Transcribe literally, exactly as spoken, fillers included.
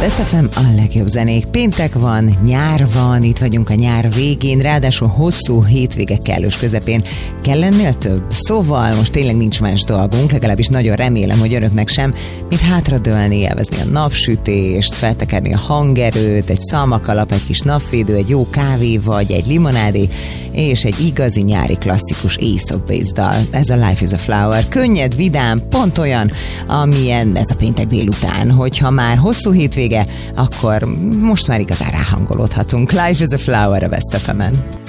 Best ef em, a legjobb zenék. Péntek van, nyár van, itt vagyunk a nyár végén, ráadásul hosszú hétvége kellős közepén. Kell ennél több? Szóval most tényleg nincs más dolgunk, legalábbis nagyon remélem, hogy önöknek sem, mint hátradőlni, élvezni a napsütést, feltekerni a hangerőt, egy szalmakalap, egy kis napvédő, egy jó kávé vagy egy limonádé, és egy igazi nyári klasszikus Ace of Base dal. Ez a Life is a Flower. Könnyed, vidám, pont olyan, amilyen ez a péntek délután, hogyha már hosszú hétvége, akkor most már igazán ráhangolódhatunk. Life is a Flower a Best ef emen.